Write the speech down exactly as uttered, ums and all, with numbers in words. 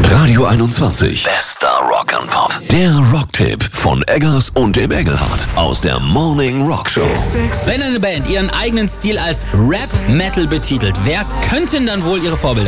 Radio einundzwanzig. Bester Rock and Pop. Der Rocktipp von Eggers und dem Engelhardt aus der Morning Rock Show. Wenn eine Band ihren eigenen Stil als Rap-Metal betitelt, wer könnten dann wohl ihre Vorbilder